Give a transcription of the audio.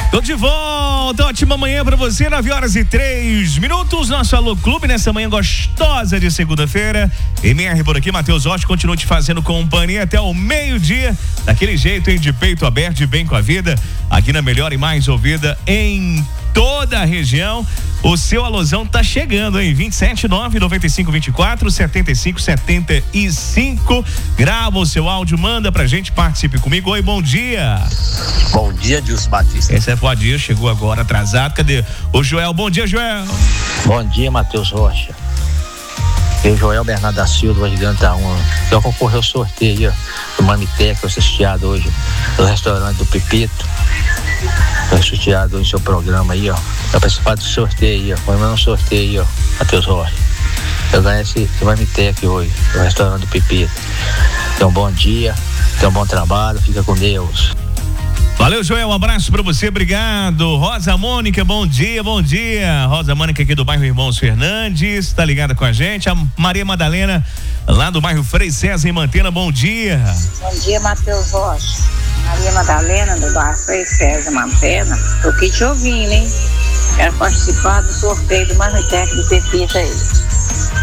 Tô de volta, ótima manhã pra você, 9h03. Nosso Alô Clube nessa manhã gostosa de segunda-feira. MR por aqui, Matheus Rocha, continua te fazendo companhia até o meio-dia. Daquele jeito, hein, de peito aberto e bem com a vida. Aqui na melhor e mais ouvida em toda a região. O seu alôzão tá chegando, hein? 279-9524-7575. Grava o seu áudio, manda pra gente, participe comigo. Oi, bom dia. Bom dia, Dilson Batista. Esse é o dia, chegou agora atrasado. Cadê o Joel? Bom dia, Joel. Bom dia, Matheus Rocha. Eu, Joel Bernardo da Silva, de Gantaúna. Eu concorri ao sorteio aí, ó, do Mamiteca, eu sorteado hoje do restaurante do Pepito. Eu sorteado hoje no seu programa aí, ó. Eu participar do sorteio aí, ó. Foi um sorteio aí, ó, Matheus Rocha. Eu ganhei esse Mamiteca hoje, do restaurante do Pepito. Então, bom dia, então, bom trabalho, fica com Deus. Valeu, Joel, um abraço pra você, obrigado. Rosa Mônica, bom dia, bom dia. Rosa Mônica aqui do bairro Irmãos Fernandes, tá ligada com a gente. A Maria Madalena, lá do bairro Frei César em Mantena, bom dia. Bom dia, Matheus Rocha. Maria Madalena, do bairro Frei César em Mantena. Tô aqui te ouvindo, hein? Quero participar do sorteio do Marmitex do Pepita aí.